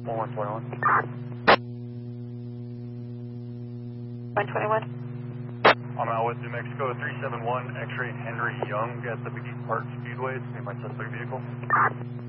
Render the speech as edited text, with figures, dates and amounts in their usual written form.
121. 121. I'm out with New Mexico 371 X-ray Henry Young at the McGee Park Speedway. It's me, my suspect vehicle.